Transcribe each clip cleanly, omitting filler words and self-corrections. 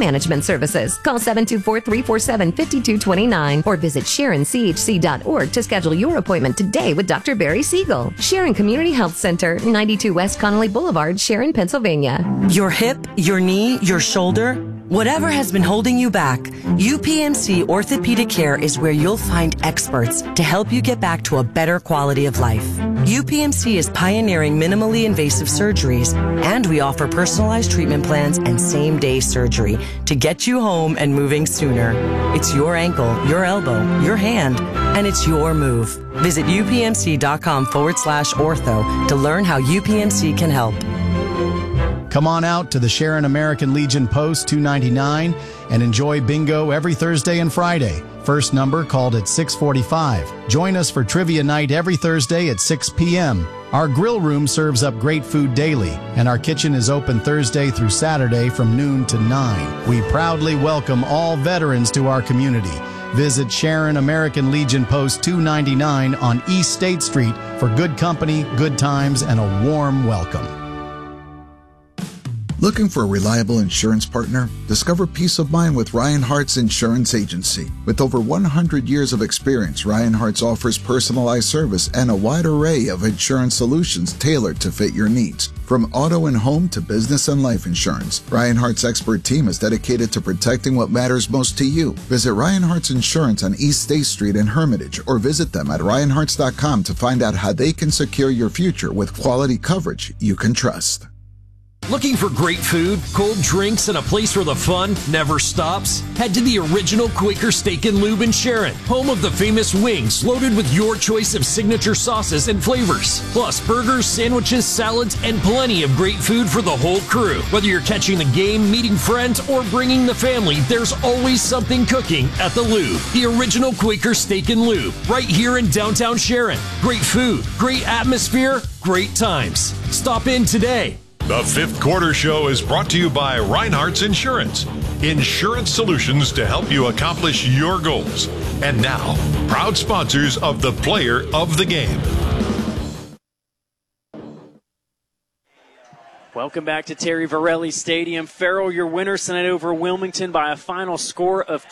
management services. Call 724-347-5229 or visit SharonCHC.org to schedule your appointment today with Dr. Barry Siegel. Sharon Community Health Center, 92 West Connolly Boulevard, Sharon, Pennsylvania. Your hip, your knee, your shoulder, whatever has been holding you back, UPMC Orthopedic Care is where you'll find experts to help you get back to a better quality of life. UPMC is pioneering minimally invasive surgeries, and we offer personalized treatment plans and same-day surgery to get you home and moving sooner. It's your ankle, your elbow, your hand, and it's your move. Visit upmc.com/ortho to learn how UPMC can help. Come on out to the Sharon American Legion Post 299 and enjoy bingo every Thursday and Friday. First number called at 6:45. Join us for trivia night every Thursday at 6 p.m. Our grill room serves up great food daily, and our kitchen is open Thursday through Saturday from noon to 9. We proudly welcome all veterans to our community. Visit Sharon American Legion Post 299 on East State Street for good company, good times, and a warm welcome. Looking for a reliable insurance partner? Discover peace of mind with Ryan-Hart's Insurance Agency. With over 100 years of experience, Ryan-Hart's offers personalized service and a wide array of insurance solutions tailored to fit your needs. From auto and home to business and life insurance, Ryan-Hart's expert team is dedicated to protecting what matters most to you. Visit Ryan-Hart's Insurance on East State Street in Hermitage or visit them at ryanharts.com to find out how they can secure your future with quality coverage you can trust. Looking for great food, cold drinks, and a place where the fun never stops? Head to the original Quaker Steak and Lube in Sharon, home of the famous wings loaded with your choice of signature sauces and flavors. Plus burgers, sandwiches, salads, and plenty of great food for the whole crew. Whether you're catching the game, meeting friends, or bringing the family, there's always something cooking at the Lube. The original Quaker Steak and Lube, right here in downtown Sharon. Great food, great atmosphere, great times. Stop in today. The Fifth Quarter Show is brought to you by Reinhardt's Insurance. Insurance solutions to help you accomplish your goals. And now, proud sponsors of the Player of the Game. Welcome back to Terry Varelli Stadium. Farrell, your winners tonight over Wilmington by a final score of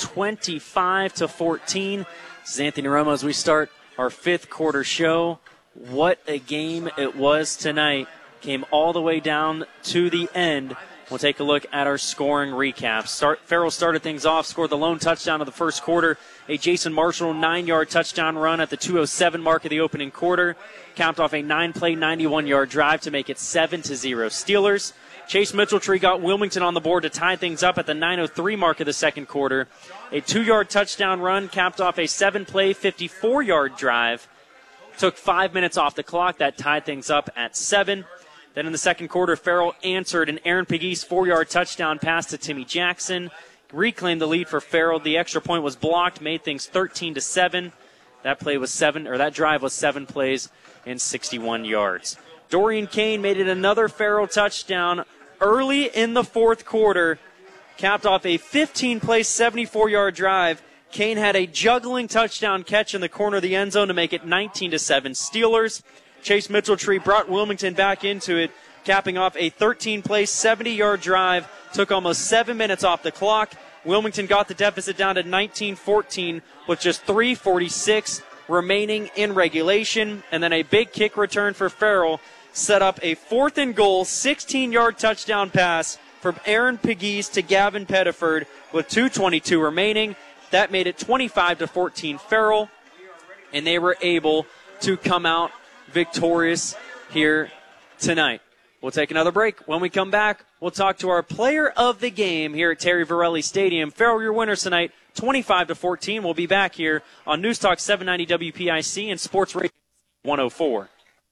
25-14. This is Anthony Romo as we start our fifth quarter show. What a game it was tonight. Came all the way down to the end. We'll take a look at our scoring recap. Farrell started things off, scored the lone touchdown of the first quarter. A Jason Marshall 9-yard touchdown run at the 2:07 mark of the opening quarter. Capped off a 9-play, 91-yard drive to make it 7-0 Steelers. Chase Mitchelltree got Wilmington on the board to tie things up at the 9:03 mark of the second quarter. A 2-yard touchdown run capped off a 7-play, 54-yard drive. Took 5 minutes off the clock. That tied things up at 7. Then in the second quarter, Farrell answered an Aaron Pegues 4-yard touchdown pass to Timmy Jackson. Reclaimed the lead for Farrell. The extra point was blocked, made things 13-7. That drive was 7 plays and 61 yards. Dorian Kane made it another Farrell touchdown early in the fourth quarter. Capped off a 15-play, 74-yard drive. Kane had a juggling touchdown catch in the corner of the end zone to make it 19-7 Steelers. Chase Mitchelltree brought Wilmington back into it, capping off a 13-play, 70-yard drive. Took almost 7 minutes off the clock. Wilmington got the deficit down to 19-14 with just 3:46 remaining in regulation. And then a big kick return for Farrell set up a 4th and goal, 16-yard touchdown pass from Aaron Pegues to Gavin Pettiford with 2:22 remaining. That made it 25-14 Farrell, and they were able to come out victorious here tonight. We'll take another break. When we come back, we'll talk to our player of the game here at Terry Varelli Stadium. Farrell, your winners tonight, 25-14. We'll be back here on News Talk 790 WPIC and Sports Radio 104.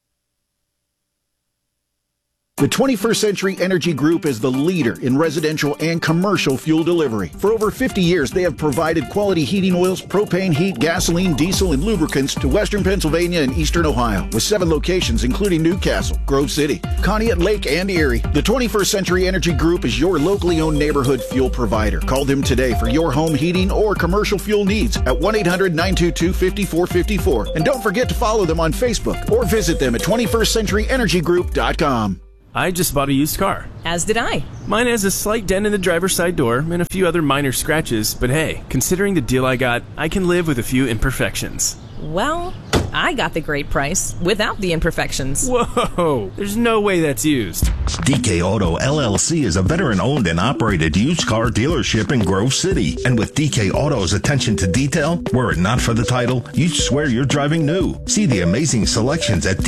The 21st Century Energy Group is the leader in residential and commercial fuel delivery. For over 50 years, they have provided quality heating oils, propane, heat, gasoline, diesel, and lubricants to western Pennsylvania and eastern Ohio, with 7 locations including Newcastle, Grove City, Conneaut Lake, and Erie. The 21st Century Energy Group is your locally owned neighborhood fuel provider. Call them today for your home heating or commercial fuel needs at 1-800-922-5454. And don't forget to follow them on Facebook or visit them at 21stcenturyenergygroup.com. I just bought a used car. As did I. Mine has a slight dent in the driver's side door and a few other minor scratches, but hey, considering the deal I got, I can live with a few imperfections. Well, I got the great price without the imperfections. Whoa, there's no way that's used. DK Auto LLC is a veteran-owned and operated used car dealership in Grove City. And with DK Auto's attention to detail, were it not for the title, you'd swear you're driving new. See the amazing selections at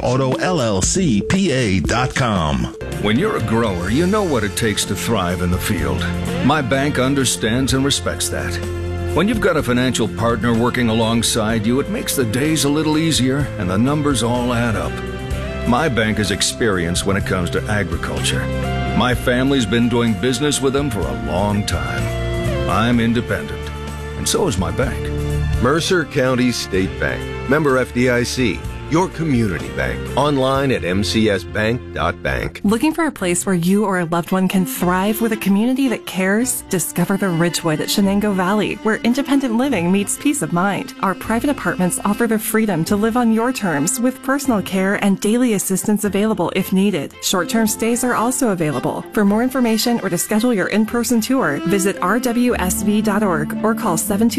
DKAutoLLCPA.com. When you're a grower, you know what it takes to thrive in the field. My bank understands and respects that. When you've got a financial partner working alongside you, it makes the days a little easier and the numbers all add up. My bank has experience when it comes to agriculture. My family's been doing business with them for a long time. I'm independent, and so is my bank. Mercer County State Bank. Member FDIC. Your community bank. Online at mcsbank.bank. Looking for a place where you or a loved one can thrive with a community that cares? Discover the Ridgewood at Shenango Valley, where independent living meets peace of mind. Our private apartments offer the freedom to live on your terms with personal care and daily assistance available if needed. Short-term stays are also available. For more information or to schedule your in-person tour, visit rwsv.org or call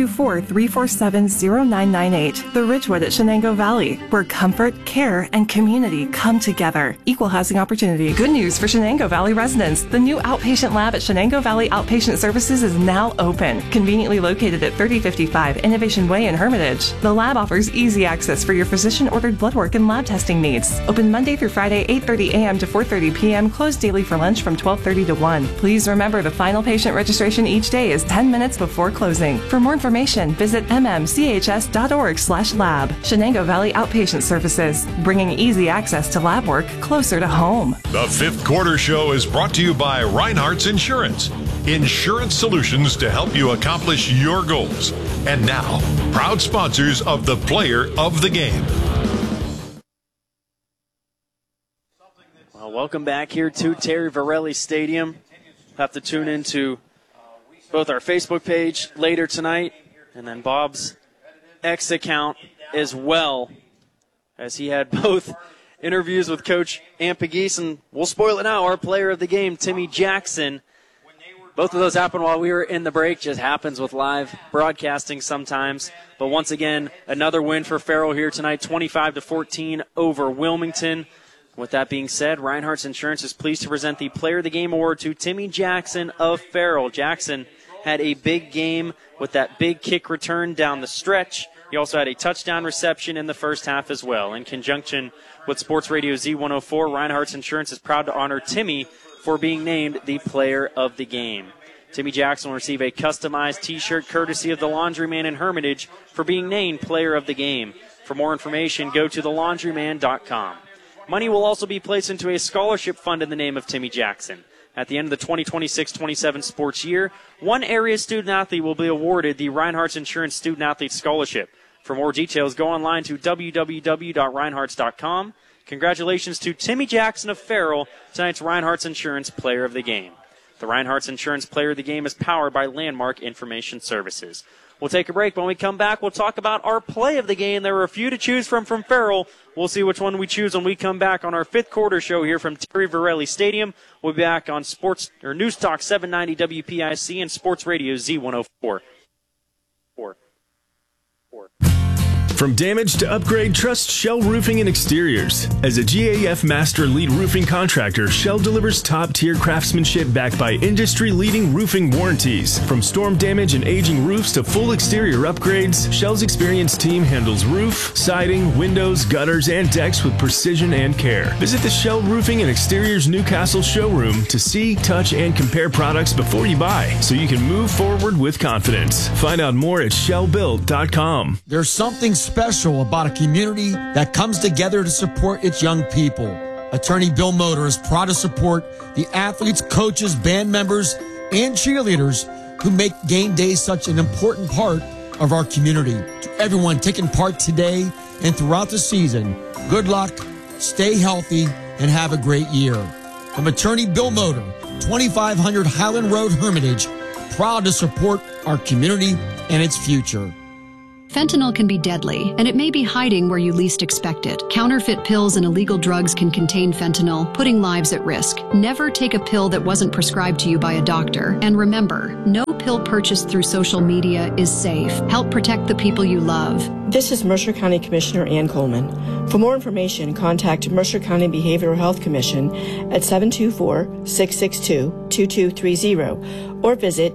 724-347-0998. The Ridgewood at Shenango Valley, where comfort, care, and community come together. Equal housing opportunity. Good news for Shenango Valley residents. The new outpatient lab at Shenango Valley Outpatient Services is now open. Conveniently located at 3055 Innovation Way in Hermitage. The lab offers easy access for your physician-ordered blood work and lab testing needs. Open Monday through Friday, 8:30 a.m. to 4:30 p.m. Closed daily for lunch from 12:30 to 1. Please remember the final patient registration each day is 10 minutes before closing. For more information, visit mmchs.org/lab. Shenango Valley Outpatient Services, bringing easy access to lab work closer to home. The Fifth Quarter Show is brought to you by Reinhardt's Insurance. Insurance solutions to help you accomplish your goals. And now, proud sponsors of the Player of the Game. Well, welcome back here to Terry Varelli Stadium. Have to tune into both our Facebook page later tonight and then Bob's X account as well, as he had both interviews with Coach Ampagis, and we'll spoil it now, our player of the game, Timmy Jackson. Both of those happened while we were in the break. Just happens with live broadcasting sometimes. But once again, another win for Farrell here tonight, 25-14 over Wilmington. With that being said, Reinhardt's Insurance is pleased to present the Player of the Game award to Timmy Jackson of Farrell. Jackson had a big game with that big kick return down the stretch. He also had a touchdown reception in the first half as well. In conjunction with Sports Radio Z104, Reinhardt's Insurance is proud to honor Timmy for being named the Player of the Game. Timmy Jackson will receive a customized T-shirt courtesy of the Laundryman in Hermitage for being named Player of the Game. For more information, go to thelaundryman.com. Money will also be placed into a scholarship fund in the name of Timmy Jackson. At the end of the 2026-27 sports year, one area student-athlete will be awarded the Reinhardt's Insurance Student-Athlete Scholarship. For more details, go online to www.reinhardts.com. Congratulations to Timmy Jackson of Farrell, tonight's Reinhardt's Insurance Player of the Game. The Reinhardt's Insurance Player of the Game is powered by Landmark Information Services. We'll take a break. When we come back, we'll talk about our play of the game. There were a few to choose from Farrell. We'll see which one we choose when we come back on our Fifth Quarter Show here from Terry Varelli Stadium. We'll be back on News Talk 790 WPIC and Sports Radio Z104. From damage to upgrade, trust Shell Roofing and Exteriors. As a GAF Master Lead Roofing Contractor, Shell delivers top-tier craftsmanship backed by industry-leading roofing warranties. From storm damage and aging roofs to full exterior upgrades, Shell's experienced team handles roof, siding, windows, gutters, and decks with precision and care. Visit the Shell Roofing and Exteriors Newcastle showroom to see, touch, and compare products before you buy, so you can move forward with confidence. Find out more at shellbuilt.com. There's something special about a community that comes together to support its young people. Attorney Bill Moder is proud to support the athletes, coaches, band members, and cheerleaders who make game day such an important part of our community. To everyone taking part today and throughout the season, good luck, stay healthy, and have a great year. From Attorney Bill Moder, 2500 Highland Road, Hermitage, proud to support our community and its future. Fentanyl can be deadly, and it may be hiding where you least expect it. Counterfeit pills and illegal drugs can contain fentanyl, putting lives at risk. Never take a pill that wasn't prescribed to you by a doctor. And remember, no pill purchased through social media is safe. Help protect the people you love. This is Mercer County Commissioner Ann Coleman. For more information, contact Mercer County Behavioral Health Commission at 724-662-2230 or visit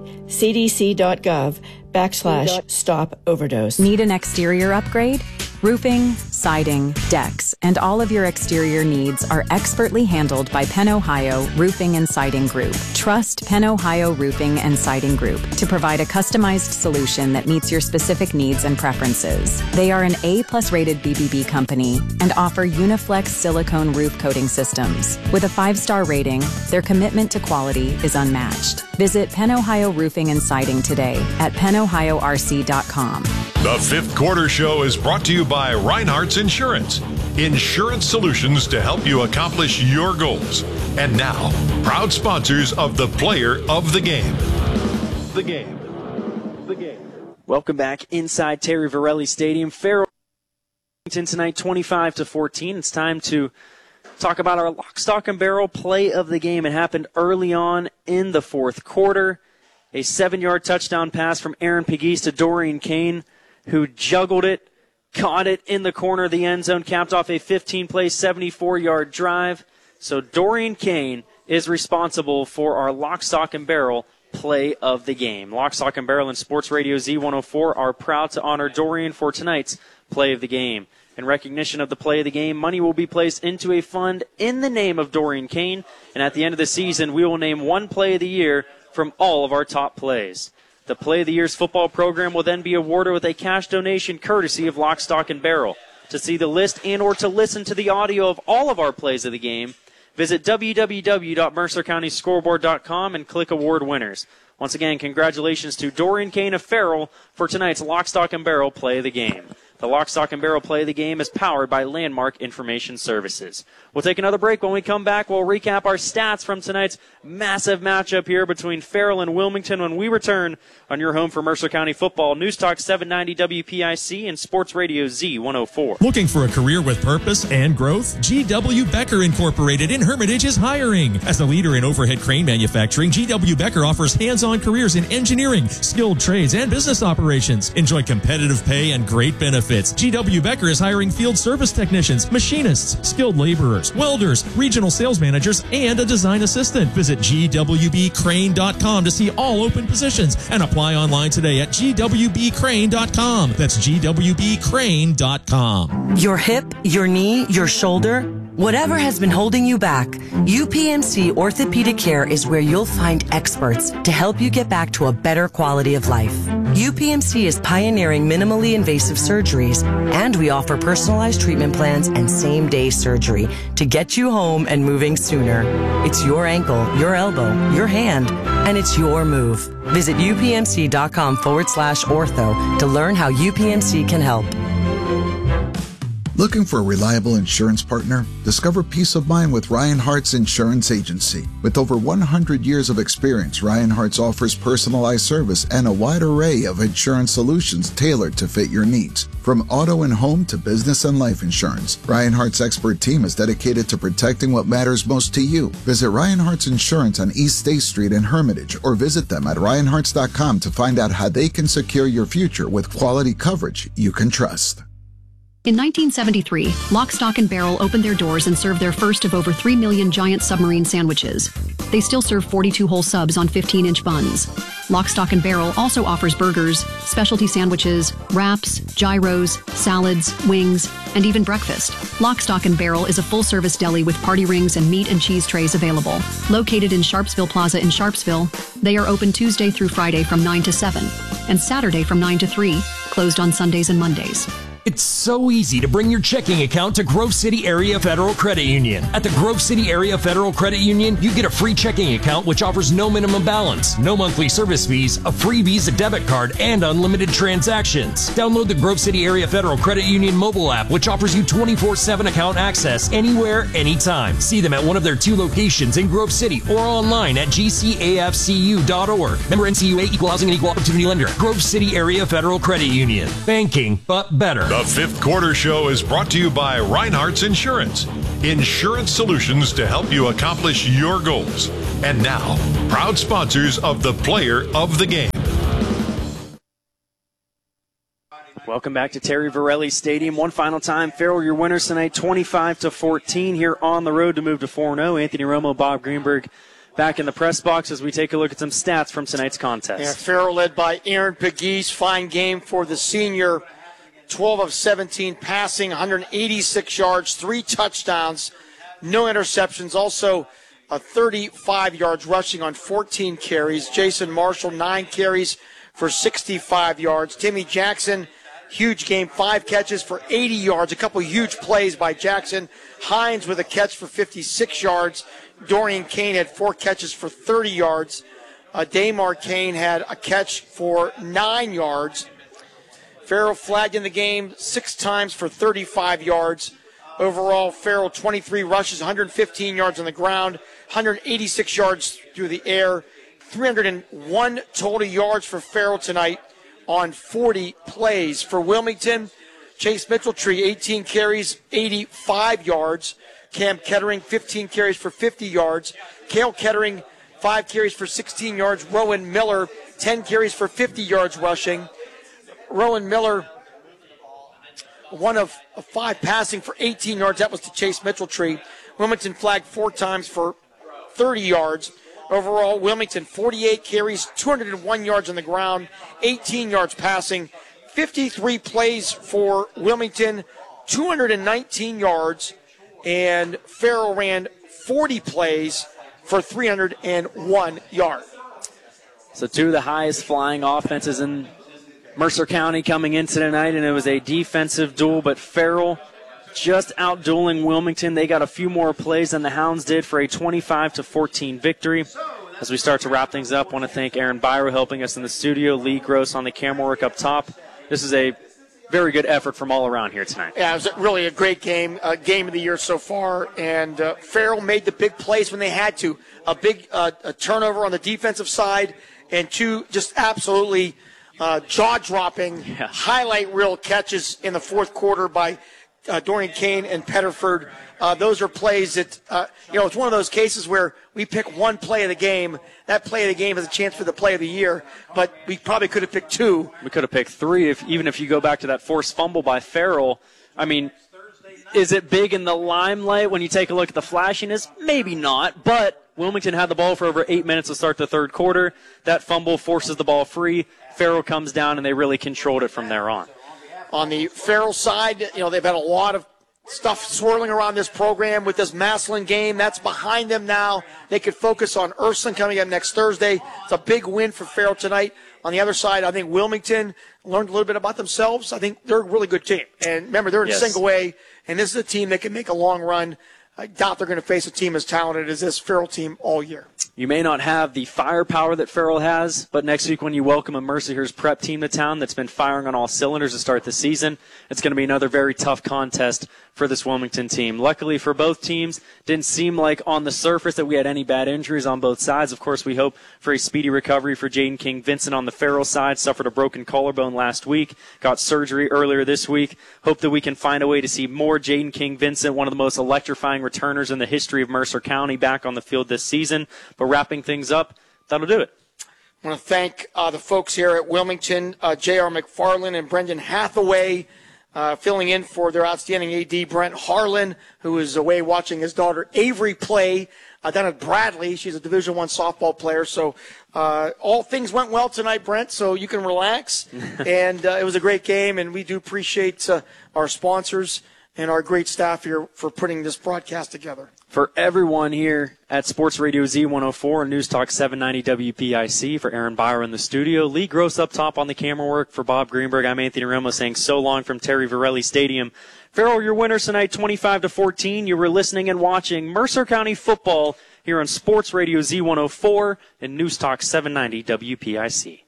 cdc.gov/stop overdose. Need an exterior upgrade? Roofing, siding, decks, and all of your exterior needs are expertly handled by Penn Ohio Roofing and Siding Group. Trust Penn Ohio Roofing and Siding Group to provide a customized solution that meets your specific needs and preferences. They are an A+ rated BBB company and offer Uniflex silicone roof coating systems. With a 5-star rating, their commitment to quality is unmatched. Visit Penn Ohio Roofing and Siding today at pennohiorc.com. The Fifth Quarter Show is brought to you by Reinhardt's Insurance. Insurance solutions to help you accomplish your goals. And now, proud sponsors of the Player of the Game. The game. Welcome back inside Terry Varelli Stadium. Farrell tonight, 25-14. It's time to talk about our lock, stock, and barrel play of the game. It happened early on in the fourth quarter. A 7-yard touchdown pass from Aaron Pegues to Dorian Kane, who juggled it, caught it in the corner of the end zone, capped off a 15-play, 74-yard drive. So Dorian Kane is responsible for our lock, stock, and barrel play of the game. Lock, stock, and barrel and Sports Radio Z104 are proud to honor Dorian for tonight's play of the game. In recognition of the play of the game, money will be placed into a fund in the name of Dorian Kane, and at the end of the season, we will name one play of the year from all of our top plays. The Play of the Year's football program will then be awarded with a cash donation courtesy of Lock, Stock, and Barrel. To see the list and or to listen to the audio of all of our plays of the game, visit www.mercercountyscoreboard.com and click Award Winners. Once again, congratulations to Dorian Kane of Farrell for tonight's Lock, Stock, and Barrel Play of the Game. The Lock, Stock, and Barrel Play of the Game is powered by Landmark Information Services. We'll take another break. When we come back, we'll recap our stats from tonight's massive matchup here between Farrell and Wilmington when we return on your home for Mercer County football. News Talk 790 WPIC and Sports Radio Z104. Looking for a career with purpose and growth? G.W. Becker Incorporated in Hermitage is hiring. As a leader in overhead crane manufacturing, G.W. Becker offers hands-on careers in engineering, skilled trades, and business operations. Enjoy competitive pay and great benefits. G.W. Becker is hiring field service technicians, machinists, skilled laborers, welders, regional sales managers, and a design assistant. Visit gwbcrane.com to see all open positions and apply online today at gwbcrane.com. That's gwbcrane.com. Your hip, your knee, your shoulder, whatever has been holding you back, UPMC Orthopedic Care is where you'll find experts to help you get back to a better quality of life. UPMC is pioneering minimally invasive surgeries, and we offer personalized treatment plans and same-day surgery to get you home and moving sooner. It's your ankle, your elbow, your hand, and it's your move. Visit upmc.com/ortho to learn how UPMC can help. Looking for a reliable insurance partner? Discover peace of mind with Reinhardt's Insurance Agency. With over 100 years of experience, Reinhardt's offers personalized service and a wide array of insurance solutions tailored to fit your needs. From auto and home to business and life insurance, Reinhardt's expert team is dedicated to protecting what matters most to you. Visit Reinhardt's Insurance on East State Street in Hermitage or visit them at Reinhardt's.com to find out how they can secure your future with quality coverage you can trust. In 1973, Lock, Stock, and Barrel opened their doors and served their first of over 3 million giant submarine sandwiches. They still serve 42 whole subs on 15-inch buns. Lock, Stock, and Barrel also offers burgers, specialty sandwiches, wraps, gyros, salads, wings, and even breakfast. Lock, Stock, and Barrel is a full-service deli with party rings and meat and cheese trays available. Located in Sharpsville Plaza in Sharpsville, they are open Tuesday through Friday from 9 to 7 and Saturday from 9 to 3, closed on Sundays and Mondays. It's so easy to bring your checking account to Grove City Area Federal Credit Union. At the Grove City Area Federal Credit Union, you get a free checking account which offers no minimum balance, no monthly service fees, a free Visa debit card, and unlimited transactions. Download the Grove City Area Federal Credit Union mobile app, which offers you 24/7 account access anywhere, anytime. See them at one of their 2 locations in Grove City or online at gcafcu.org. Member NCUA, Equal Housing and Equal Opportunity Lender. Grove City Area Federal Credit Union. Banking, but better. The Fifth Quarter Show is brought to you by Reinhardt's Insurance. Insurance solutions to help you accomplish your goals. And now, proud sponsors of the Player of the Game. Welcome back to Terry Varelli Stadium. One final time, Farrell, your winners tonight, 25-14 here on the road to move to 4-0. Anthony Romo, Bob Greenberg back in the press box as we take a look at some stats from tonight's contest. Yeah, Farrell led by Aaron Pegues. Fine game for the senior. 12 of 17 passing, 186 yards, 3 touchdowns, no interceptions. Also 35 yards rushing on 14 carries. Jason Marshall, 9 carries for 65 yards. Timmy Jackson, huge game, 5 catches for 80 yards. A couple huge plays by Jackson. Hines with a catch for 56 yards. Dorian Kane had 4 catches for 30 yards. Damar Kane had a catch for 9 yards. Farrell flagged in the game 6 times for 35 yards. Overall, Farrell 23 rushes, 115 yards on the ground, 186 yards through the air, 301 total yards for Farrell tonight on 40 plays. For Wilmington, Chase Mitchelltree, 18 carries, 85 yards. Cam Kettering, 15 carries for 50 yards. Cale Kettering, 5 carries for 16 yards. Rowan Miller, 10 carries for 50 yards rushing. Rowan Miller, 1 of 5 passing for 18 yards. That was to Chase Mitchelltree. Wilmington flagged 4 times for 30 yards. Overall, Wilmington 48 carries, 201 yards on the ground, 18 yards passing, 53 plays for Wilmington, 219 yards, and Farrell ran 40 plays for 301 yards. So 2 of the highest flying offenses in Mercer County coming into tonight, and it was a defensive duel, but Farrell just out-dueling Wilmington. They got a few more plays than the Hounds did for a 25-14 victory. As we start to wrap things up, I want to thank Aaron Byro helping us in the studio, Lee Gross on the camera work up top. This is a very good effort from all around here tonight. Yeah, it was really a great game, game of the year so far, and Farrell made the big plays when they had to. A big a turnover on the defensive side, and 2 just absolutely jaw-dropping, highlight reel catches in the fourth quarter by Dorian Kane and Petterford. Those are plays that, it's one of those cases where we pick one play of the game. That play of the game has a chance for the play of the year, but we probably could have picked 2. We could have picked 3, even if you go back to that forced fumble by Farrell. I mean, is it big in the limelight when you take a look at the flashiness? Maybe not, but Wilmington had the ball for over 8 minutes to start the third quarter. That fumble forces the ball free. Farrell comes down, and they really controlled it from there on. On the Farrell side, they've had a lot of stuff swirling around this program with this Massillon game. That's behind them now. They could focus on Ursuline coming up next Thursday. It's a big win for Farrell tonight. On the other side, I think Wilmington learned a little bit about themselves. I think they're a really good team. And remember, they're in single A, and this is a team that can make a long run. I doubt they're going to face a team as talented as this Farrell team all year. You may not have the firepower that Farrell has, but next week when you welcome a Mercyhurst prep team to town that's been firing on all cylinders to start the season, it's going to be another very tough contest for this Wilmington team. Luckily for both teams, didn't seem like on the surface that we had any bad injuries on both sides. Of course, we hope for a speedy recovery for Jaden King Vincent on the Farrell side. Suffered a broken collarbone last week, got surgery earlier this week. Hope that we can find a way to see more Jaden King Vincent, one of the most electrifying returners in the history of Mercer County, back on the field this season. But wrapping things up, that'll do it. I want to thank the folks here at Wilmington, J.R. McFarland and Brendan Hathaway, filling in for their outstanding AD, Brent Harlan, who is away watching his daughter Avery play down at Bradley. She's a Division I softball player. So all things went well tonight, Brent, so you can relax. And it was a great game, and we do appreciate our sponsors and our great staff here for putting this broadcast together. For everyone here at Sports Radio Z104 and News Talk 790 WPIC, for Aaron Byer in the studio, Lee Gross up top on the camera work, for Bob Greenberg, I'm Anthony Ramos saying so long from Terry Varelli Stadium. Farrell, your winners tonight, 25-14. You were listening and watching Mercer County football here on Sports Radio Z104 and News Talk 790 WPIC.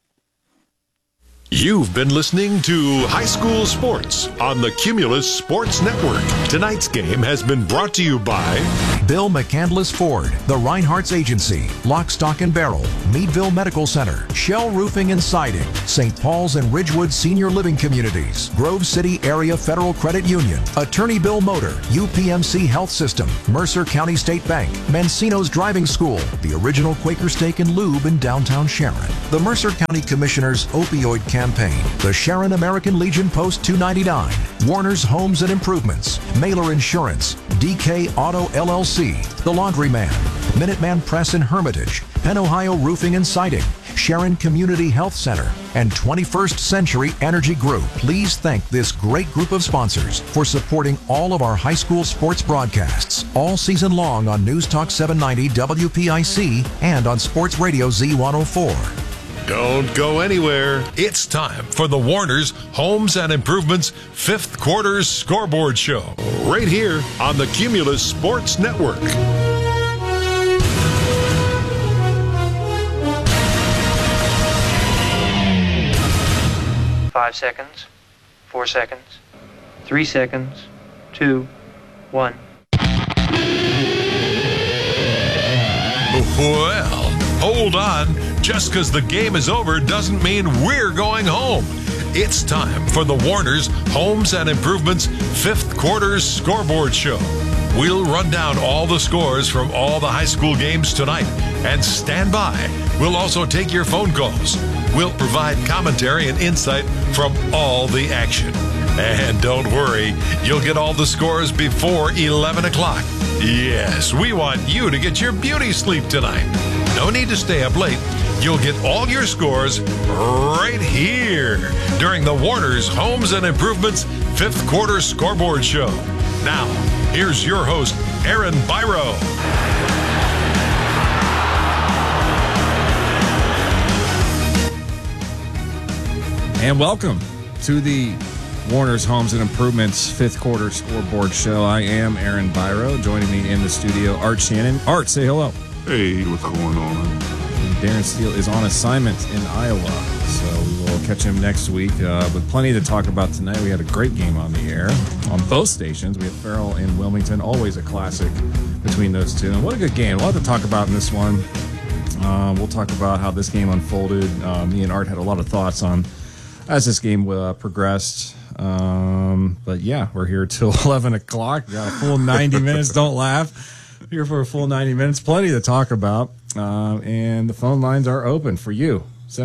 You've been listening to High School Sports on the Cumulus Sports Network. Tonight's game has been brought to you by Bill McCandless Ford, the Reinhardt's Agency, Lock, Stock and Barrel, Meadville Medical Center, Shell Roofing and Siding, St. Paul's and Ridgewood Senior Living Communities, Grove City Area Federal Credit Union, Attorney Bill Motor, UPMC Health System, Mercer County State Bank, Mancino's Driving School, the original Quaker Steak and Lube in downtown Sharon, the Mercer County Commissioner's Opioid Campaign, the Sharon American Legion Post 299, Warner's Homes and Improvements, Mailer Insurance, DK Auto LLC, The Laundryman, Minuteman Press in Hermitage, Penn Ohio Roofing and Siding, Sharon Community Health Center, and 21st Century Energy Group. Please thank this great group of sponsors for supporting all of our high school sports broadcasts all season long on News Talk 790 WPIC and on Sports Radio Z104. Don't go anywhere. It's time for the Warner's Homes and Improvements 5th Quarter Scoreboard Show, right here on the Cumulus Sports Network. 5 seconds, 4 seconds, 3 seconds, 2, 1. Well, hold on. Just because the game is over doesn't mean we're going home. It's time for the Warner's Homes and Improvements 5th Quarter Scoreboard Show. We'll run down all the scores from all the high school games tonight. And stand by. We'll also take your phone calls. We'll provide commentary and insight from all the action. And don't worry, you'll get all the scores before 11 o'clock. Yes, we want you to get your beauty sleep tonight. No need to stay up late. You'll get all your scores right here during the Warner's Homes and Improvements 5th Quarter Scoreboard Show. Now, here's your host, Aaron Biro. And welcome to the Warner's Homes and Improvements 5th Quarter Scoreboard Show. I am Aaron Biro. Joining me in the studio, Art Shannon. Art, say hello. Hey, what's going on? And Darren Steele is on assignment in Iowa, so we will catch him next week with plenty to talk about tonight. We had a great game on the air on both stations. We had Farrell and Wilmington, always a classic between those two. And what a good game. A lot to talk about in this one. We'll talk about how this game unfolded. Me and Art had a lot of thoughts on as this game progressed. But yeah, we're here till 11 o'clock. We got a full 90 minutes. Don't laugh. Here for a full 90 minutes. Plenty to talk about. And the phone lines are open for you.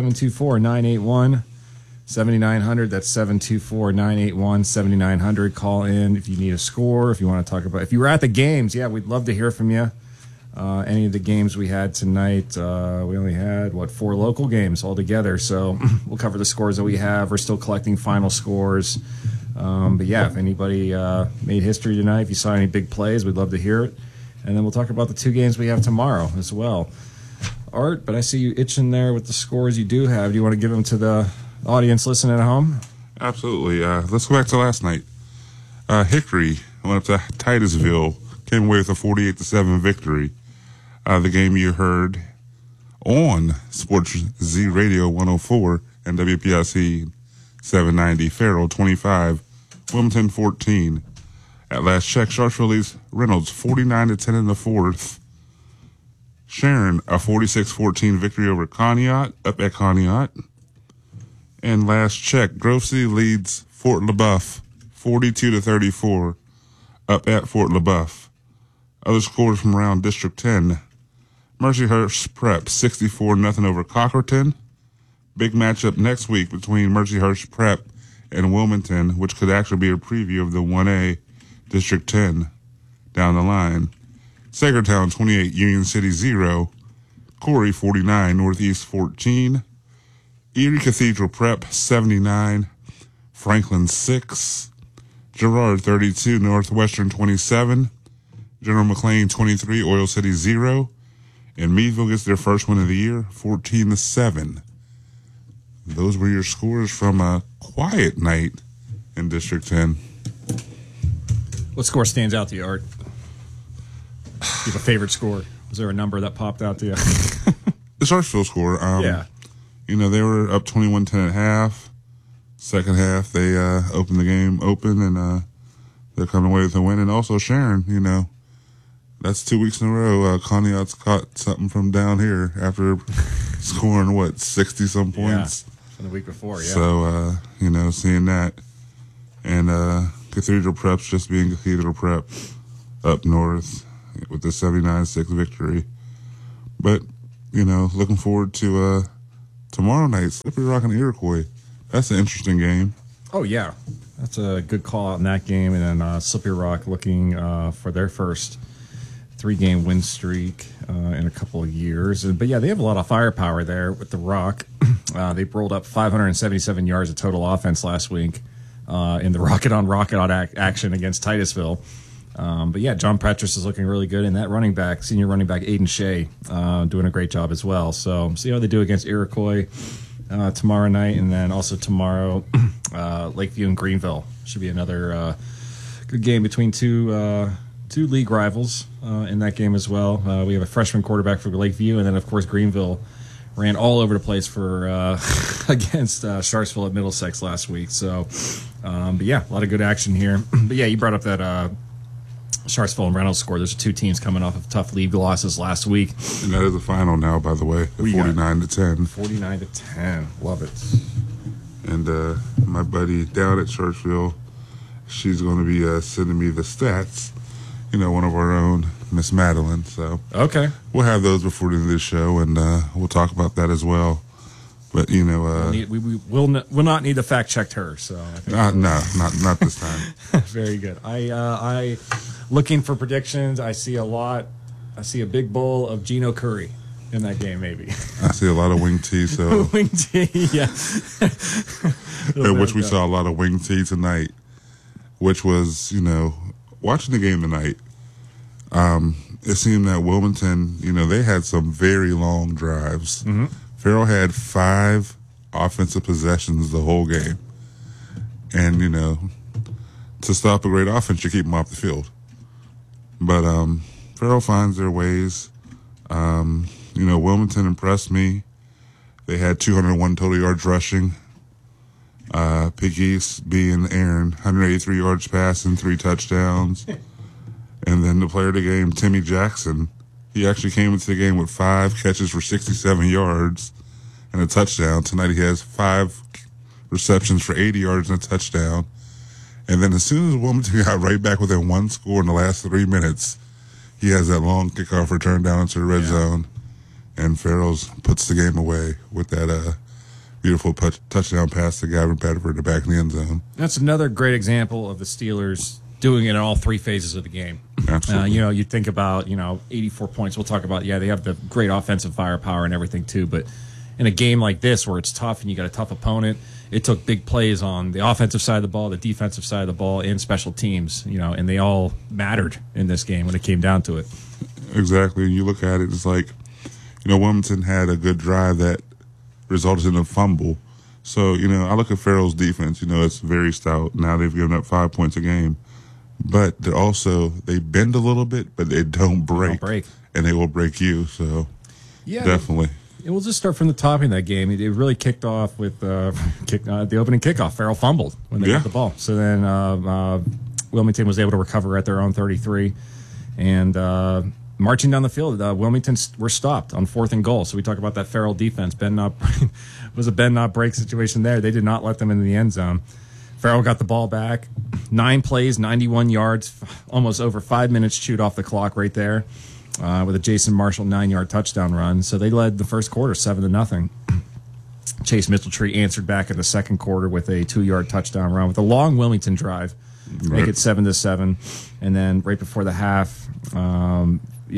724-981-7900. That's 724-981-7900. Call in if you need a score, if you want to talk about, if you were at the games. Yeah, we'd love to hear from you. Any of the games we had tonight, we only had, 4 local games altogether. So we'll cover the scores that we have. We're still collecting final scores. But yeah, if anybody made history tonight, if you saw any big plays, we'd love to hear it. And then we'll talk about the 2 games we have tomorrow as well. Art, but I see you itching there with the scores you do have. Do you want to give them to the audience listening at home? Absolutely. Let's go back to last night. Hickory went up to Titusville, came away with a 48-7 victory. The game you heard on Sports Z Radio 104 and WPIC 790. Farrell 25, Wilmington 14. At last check, Sharpsville leads Reynolds 49-10 in the fourth. Sharon a 46-14 victory over Conneaut, up at Conneaut. And last check, Grove City leads Fort LaBeouf 42-34, up at Fort LaBeouf. Other scores from around District 10. Mercyhurst Prep 64-0 over Cockerton. Big matchup next week between Mercyhurst Prep and Wilmington, which could actually be a preview of the 1A District 10 down the line. Sagertown 28, Union City 0. Corey 49, Northeast 14. Erie Cathedral Prep 79, Franklin 6. Girard 32, Northwestern 27. General McLean 23, Oil City 0. And Meadville gets their first win of the year, 14-7. Those were your scores from a quiet night in District 10. What score stands out to you, Art? Do you have a favorite score? Was there a number that popped out to you? The Sharpsville score. Yeah. You know, they were up 21-10 at half. Second half, they opened the game open, and they're coming away with a win. And also Sharon, you know, that's 2 weeks in a row. Conneaut's caught something from down here after scoring, 60-some points? Yeah, from the week before, yeah. So, you know, seeing that. And Cathedral Prep's just being Cathedral Prep up north with the 79-6 victory. But, you know, looking forward to tomorrow night, Slippery Rock and Iroquois. That's an interesting game. Oh, yeah. That's a good call out in that game. And then Slippery Rock looking for their first 3-game win streak in a couple of years. But, yeah, they have a lot of firepower there with the Rock. They rolled up 577 yards of total offense last week in the rocket-on-rocket action against Titusville. But, yeah, John Petrus is looking really good. And that senior running back, Aiden Shea, doing a great job as well. So, see how they do against Iroquois tomorrow night. And then also tomorrow, Lakeview and Greenville. Should be another good game between two league rivals in that game as well. We have a freshman quarterback for Lakeview, and then, of course, Greenville ran all over the place for against Sharpsville at Middlesex last week. So, but, yeah, a lot of good action here. But, yeah, you brought up that Sharpsville and Reynolds score. There's two teams coming off of tough league losses last week. And that is the final now, by the way, 49-10. 49-10. Love it. And my buddy down at Churchville, she's going to be sending me the stats. You know, one of our own, Miss Madeline. So okay, we'll have those before the end of the show, and we'll talk about that as well. But you know, we will not need to fact check her. So I think not this time. Very good. I looking for predictions. I see a big bowl of Gino Curry in that game, maybe. I see a lot of wing tea. So wing tea, yeah. Which we saw a lot of wing tea tonight. Which was, you know, watching the game tonight. It seemed that Wilmington, you know, they had some very long drives. Mm-hmm. Farrell had 5 offensive possessions the whole game. And, you know, to stop a great offense, you keep them off the field. But Farrell finds their ways. You know, Wilmington impressed me. They had 201 total yards rushing. Piggies being Aaron, 183 yards passing, 3 touchdowns. And then the player of the game, Timmy Jackson, he actually came into the game with 5 catches for 67 yards and a touchdown. Tonight he has 5 receptions for 80 yards and a touchdown. And then as soon as Wilmington got right back within 1 score in the last 3 minutes, he has that long kickoff return down into the red zone. And Farrell's puts the game away with that beautiful touchdown pass to Gavin Pettiford in the back of the end zone. That's another great example of the Steelers doing it in all 3 phases of the game. Absolutely. You know, you think about, 84 points. We'll talk about, they have the great offensive firepower and everything too. But in a game like this where it's tough and you got a tough opponent, it took big plays on the offensive side of the ball, the defensive side of the ball, and special teams, and they all mattered in this game when it came down to it. Exactly. And you look at it, it's like, Wilmington had a good drive that resulted in a fumble. So, I look at Farrell's defense, it's very stout. Now they've given up 5 points a game. But they bend a little bit, but they don't break. And they will break you, so definitely. We'll just start from the top in that game. It really kicked off with the opening kickoff. Farrell fumbled when they got the ball. So then Wilmington was able to recover at their own 33. And marching down the field, Wilmington were stopped on 4th and goal. So we talk about that Farrell defense. Was a bend not break situation there. They did not let them into the end zone. Farrell got the ball back. 9 plays, 91 yards, almost over 5 minutes chewed off the clock right there with a Jason Marshall 9-yard touchdown run. So they led the first quarter 7-0. Chase Mitchelltree answered back in the second quarter with a 2-yard touchdown run with a long Wilmington drive. Make it 7-7. And then right before the half, Farrell,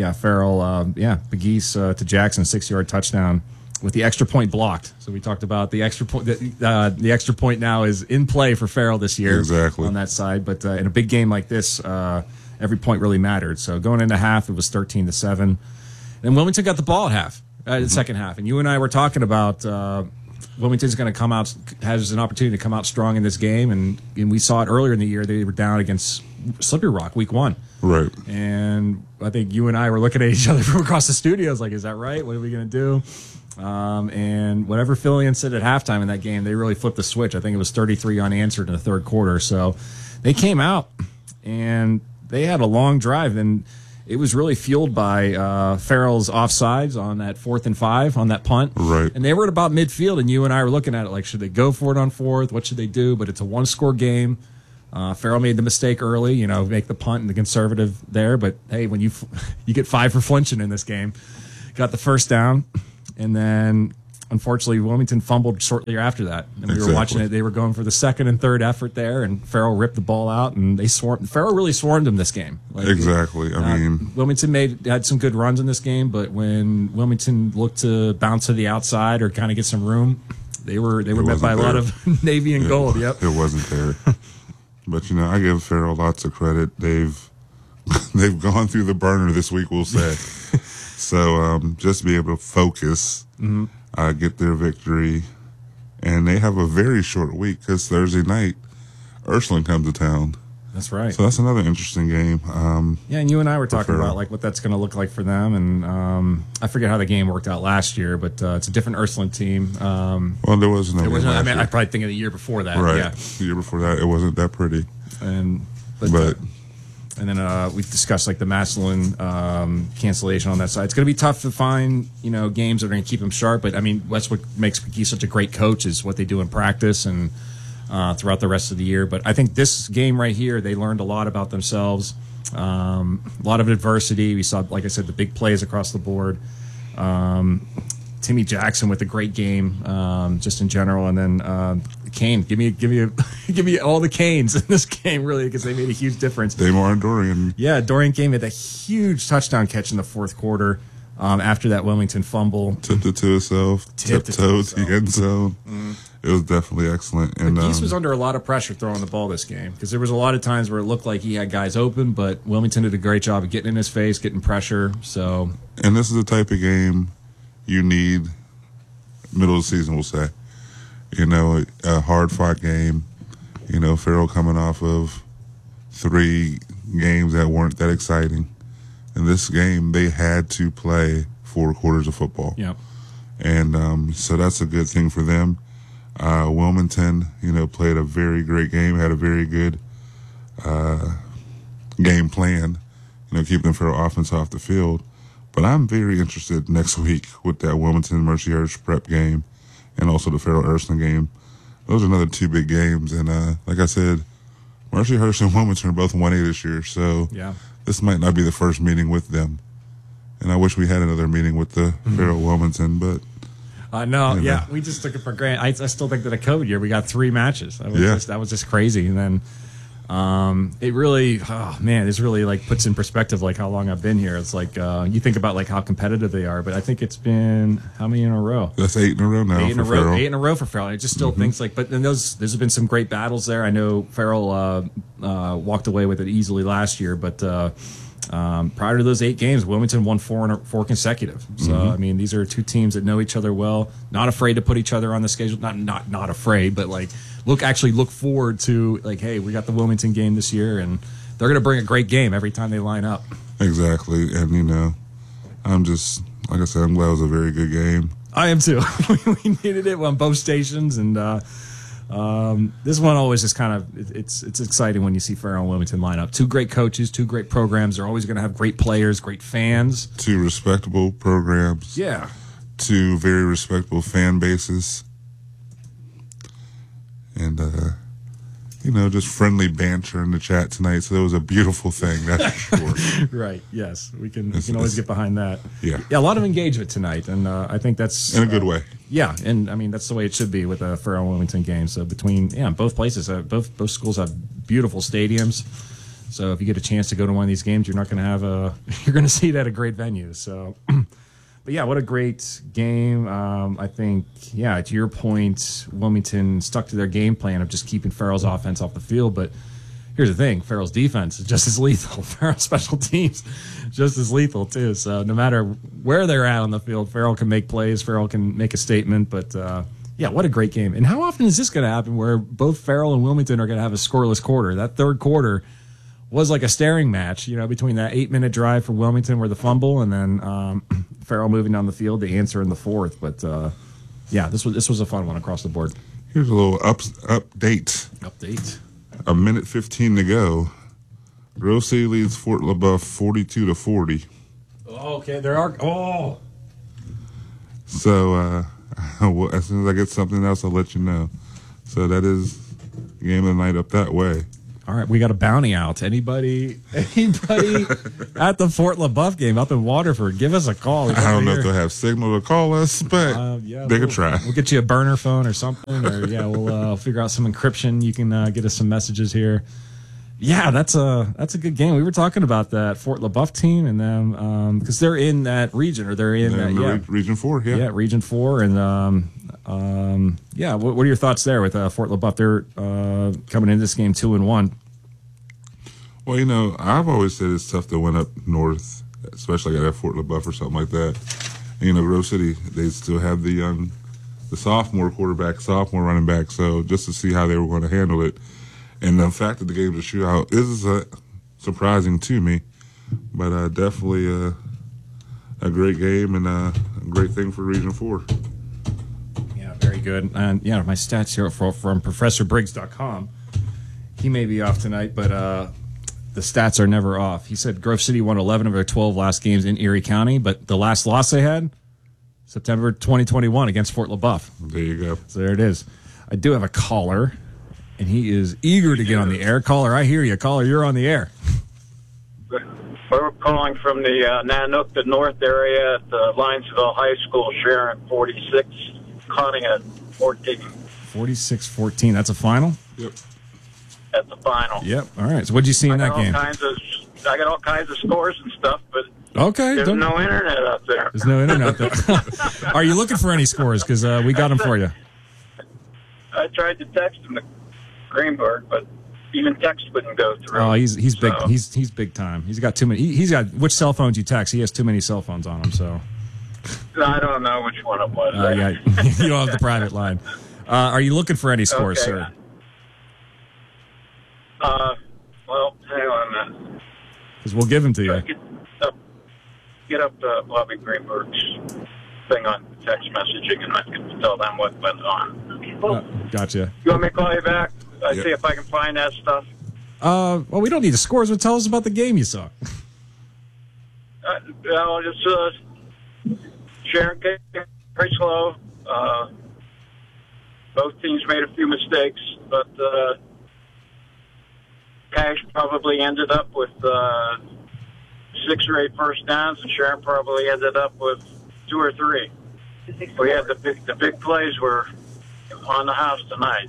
Begeese to Jackson, 6-yard touchdown with the extra point blocked. So we talked about the extra point. The extra point now is in play for Farrell this year. Exactly. On that side. But in a big game like this, every point really mattered. So going into half, it was 13-7. And Wilmington got the ball at half, the second half. And you and I were talking about Wilmington's going to come out, has an opportunity to come out strong in this game. And we saw it earlier in the year. They were down against Slippery Rock week 1. Right. And I think you and I were looking at each other from across the studios like, is that right? What are we going to do? And whatever Phillian said at halftime in that game, they really flipped the switch. I think it was 33 unanswered in the third quarter. So they came out and they had a long drive. And it was really fueled by Farrell's offsides on that 4th and 5 on that punt. Right. And they were at about midfield, and you and I were looking at it like, should they go for it on 4th? What should they do? But it's a one-score game. Farrell made the mistake early, make the punt and the conservative there. But, hey, when you get 5 for flinching in this game, got the first down. And then, unfortunately, Wilmington fumbled shortly after that. And we were watching it. They were going for the second and third effort there, and Farrell ripped the ball out, and Farrell really swarmed them this game. Exactly. I mean, Wilmington had some good runs in this game, but when Wilmington looked to bounce to the outside or kind of get some room, they were met by a lot of navy and gold. Yep, it wasn't there. But I give Farrell lots of credit. They've gone through the burner this week, we'll say. So just to be able to focus, get their victory, and they have a very short week because Thursday night, Ursuline comes to town. That's right. So that's another interesting game. And you and I were talking about what that's going to look like for them, and I forget how the game worked out last year, but it's a different Ursuline team. Well, there was no. I probably think of the year before that. Right. Yeah. The year before that, it wasn't that pretty. And then we discussed the Massillon cancellation on that side. It's going to be tough to find games that are going to keep them sharp. But I mean, that's what makes McGee such a great coach is what they do in practice and throughout the rest of the year. But I think this game right here, they learned a lot about themselves. A lot of adversity. We saw, like I said, the big plays across the board. Timmy Jackson with a great game, just in general, and then Kane. Give me all the Canes in this game, really, because they made a huge difference. Damar Dorian. Yeah, Dorian Kane made a huge touchdown catch in the fourth quarter after that Wilmington fumble. Tipped it to himself. Tiptoed to the end zone. It was definitely excellent. And McGeese was under a lot of pressure throwing the ball this game because there was a lot of times where it looked like he had guys open, but Wilmington did a great job of getting in his face, getting pressure. So, and this is the type of game you need middle of the season, we'll say. A hard-fought game. Farrell coming off of 3 games that weren't that exciting. In this game, they had to play 4 quarters of football. Yep. And so that's a good thing for them. Wilmington, played a very great game, had a very good game plan, keeping the Farrell offense off the field. But I'm very interested next week with that Wilmington Mercyhurst prep game and also the Farrell Ursuline game. Those are another 2 big games. And like I said, Mercyhurst and Wilmington are both 1A this year. So this might not be the first meeting with them. And I wish we had another meeting with the Farrell Wilmington, but. We just took it for granted. I still think that a COVID year, we got 3 matches. That was just crazy. And then it really, this really puts in perspective how long I've been here. It's you think about how competitive they are, but I think it's been how many in a row? That's 8 in a row now. 8 in a row for Farrell. I just still think but then there's been some great battles there. I know Farrell walked away with it easily last year, but prior to those 8 games, Wilmington won 4 consecutive. So I mean, these are 2 teams that know each other well, not afraid to put each other on the schedule. Not afraid, but look forward to hey, we got the Wilmington game this year, and they're going to bring a great game every time they line up. Exactly, and I'm just like I said, I'm glad it was a very good game. I am too. We needed it on both stations, and this one always just kind of it's exciting when you see Farrell and Wilmington line up. 2 great coaches, 2 great programs. They're always going to have great players, great fans. 2 respectable programs. Yeah. 2 very respectable fan bases. And, just friendly banter in the chat tonight. So that was a beautiful thing, that's for sure. Right, yes. We can always get behind that. Yeah, a lot of engagement tonight, and I think that's... in a good way. Yeah, and I mean, that's the way it should be with a Farrell Wilmington game. So between, both places, both schools have beautiful stadiums. So if you get a chance to go to one of these games, you're not going to have you're going to see it at a great venue. So... But yeah, what a great game. I think, to your point, Wilmington stuck to their game plan of just keeping Farrell's offense off the field. But, here's the thing: Farrell's defense is just as lethal. Farrell's special teams just as lethal too. So no matter where they're at on the field, Farrell can make plays. Farrell can make a statement. But yeah, what a great game! And how often is this going to happen where both Farrell and Wilmington are going to have a scoreless quarter? That third quarter was like a staring match, between that 8-minute drive for Wilmington where the fumble and then Farrell moving down the field to answer in the fourth. But yeah, this was a fun one across the board. Here's a little update. A minute 15 to go. Grove City leads Fort LaBeouf 42-40. Oh, okay, there are. Oh. So as soon as I get something else, I'll let you know. So that is the game of the night up that way. All right, we got a bounty out. Anybody at the Fort LaBeouf game up in Waterford, give us a call. I don't know if they'll have signal to call us, but they could try. We'll get you a burner phone or something, or we'll figure out some encryption. You can get us some messages here. Yeah, that's a good game. We were talking about that Fort LaBeouf team and them because they're in that region, or they're in Region 4. Yeah, Region 4, and what are your thoughts there with Fort LaBeouf? They're coming into this game 2-1. Well, I've always said it's tough to win up north, especially at Fort LaBeouf or something like that. And, Grove City, they still have the sophomore quarterback, sophomore running back. So just to see how they were going to handle it, and the fact that the game was a shootout is surprising to me, but definitely a great game and a great thing for Region 4. Yeah, very good. And my stats here from ProfessorBriggs.com. He may be off tonight, but the stats are never off. He said Grove City won 11 of their 12 last games in Erie County, but the last loss they had, September 2021 against Fort LaBeouf. There you go. So there it is. I do have a caller, and he is eager to get on the air. Caller, I hear you. Caller, you're on the air. We're calling from the Nanook, the north area at the Linesville High School, Sharon 46, Conning at 14. 46-14. That's a final? Yep. At the final. Yep. All right. So what did you see in that game? I got all kinds of scores and stuff, but okay, there's no internet up there. There's no internet there. Are you looking for any scores? Because we got them for you. I tried to text him to Greenberg, but even text wouldn't go through. Oh, he's big. He's big time. He's got too many. He's got which cell phones you text. He has too many cell phones on him. So I don't know which one it was. Yeah, you don't have the private line. Are you looking for any scores, sir? Well, hang on a minute. Because we'll give them to you. Get up Bobby Greenberg's thing on text messaging, and I can tell them what went on. Okay. Gotcha. You want me to call you back? See if I can find that stuff. Well, we don't need the scores, but tell us about the game you saw. Just Sharon came very slow. Both teams made a few mistakes, but Cash probably ended up with 6 or 8 first downs, and Sharon probably ended up with 2 or 3. We had the big plays were on the house tonight.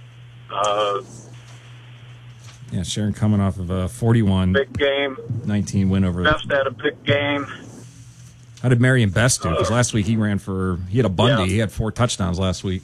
Sharon coming off of a 41 big game, 19 win over. Best had a big game. How did Marion Best do? Because last week he had a Bundy. Yeah. He had 4 touchdowns last week.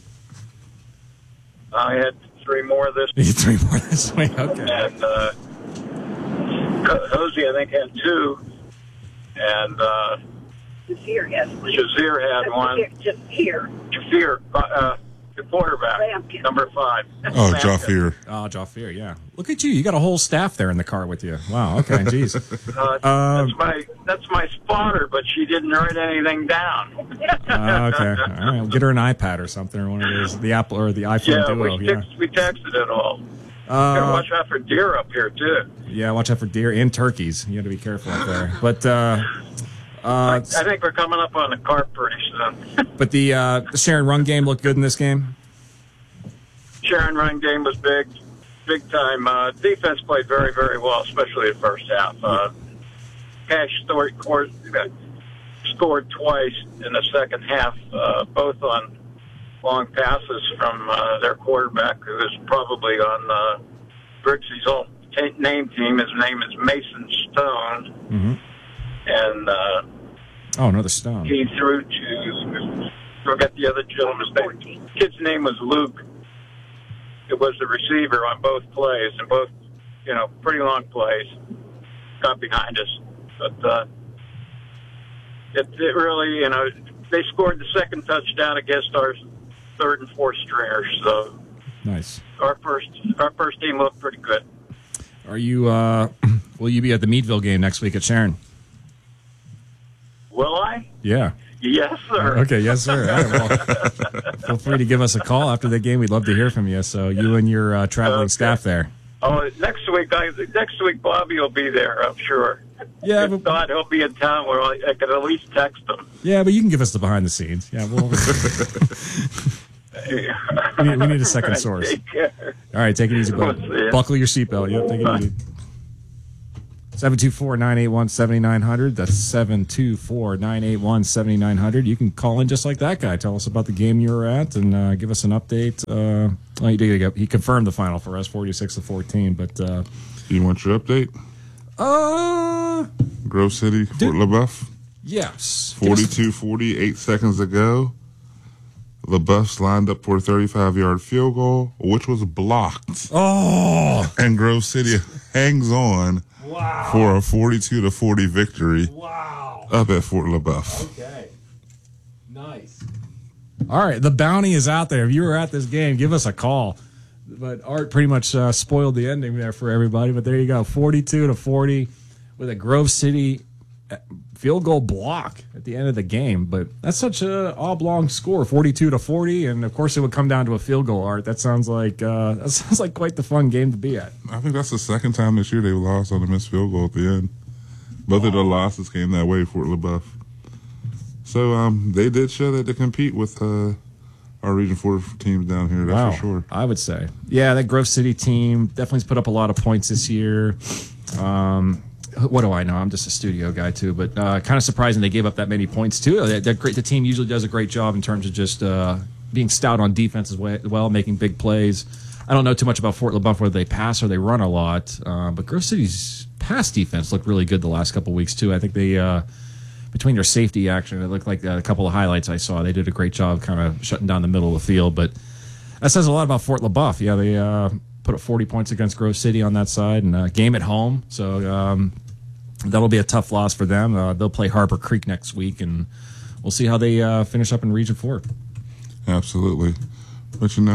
I had 3 more this week. 3 more this week, okay. And Hosey, I think, had 2. And Jazir had 1. Jafir, the quarterback, number 5. Oh, Jafir. Oh, Jafir, yeah. Look at you. You got a whole staff there in the car with you. Wow, okay, jeez. That's my spotter, but she didn't write anything down. Okay. All right. We'll get her an iPad or something, or one of those, the Apple or the iPhone Duo. We texted it all. Gotta watch out for deer up here, too. Yeah, watch out for deer and turkeys. You got to be careful up there. But I think we're coming up on the carp pretty soon. But the Sharon run game looked good in this game? Sharon run game was big time. Defense played very, very well, especially the first half. Cash scored twice in the second half, both on long passes from their quarterback, who is probably on Brixie's old name team. His name is Mason Stone. Mm-hmm. And another Stone. He threw to, forget the other gentleman's name. Kid's name was Luke. It was the receiver on both plays, and both pretty long plays, got behind us. But it really, they scored the second touchdown against our third and fourth stringers. So nice. Our first team looked pretty good. Are you? Will you be at the Meadville game next week at Sharon? Will I? Yeah. Yes, sir. Okay, yes, sir. All right, well, feel free to give us a call after the game. We'd love to hear from you. So you and your traveling staff there. Oh, next week, Bobby will be there, I'm sure. Yeah, if not, he'll be in town where I could at least text him. Yeah, but you can give us the behind the scenes. Yeah, we need a second source. Take care. All right, take it easy, bud. Buckle your seatbelt. Yep, take it easy. 724-981-7900. That's 724-981-7900. You can call in just like that guy. Tell us about the game you were at and give us an update. He confirmed the final for us, 46-14. But you want your update? Grove City, Fort LaBeouf. Yes. 42-40, 8 seconds to go. LaBeouf's lined up for a 35-yard field goal, which was blocked. Oh! And Grove City hangs on. Wow. For a 42-40 victory. Wow. Up at Fort LaBeouf. Okay. Nice. All right, the bounty is out there. If you were at this game, give us a call. But Art pretty much spoiled the ending there for everybody. But there you go, 42-40 with a Grove City field goal block at the end of the game. But that's such a oblong score, 42-40, and of course it would come down to a field goal. Art, that sounds like quite the fun game to be at. I think that's the second time this year they lost on a missed field goal at the end. Both of the losses came that way, Fort LaBeouf. So they did show that they compete with our Region 4 teams down here. That's for sure. I would say, yeah, that Grove City team definitely has put up a lot of points this year. What do I know? I'm just a studio guy too, but kind of surprising they gave up that many points too. The team usually does a great job in terms of just being stout on defense as well, making big plays. I don't know too much about Fort LaBeouf, whether they pass or they run a lot, but Grove City's pass defense looked really good the last couple of weeks too. I think they, between their safety action, it looked like a couple of highlights I saw, they did a great job kind of shutting down the middle of the field. But that says a lot about Fort LaBeouf. Yeah, they put up 40 points against Grove City on that side, and game at home. So that'll be a tough loss for them. They'll play Harbor Creek next week, and we'll see how they finish up in Region 4. Absolutely. But it's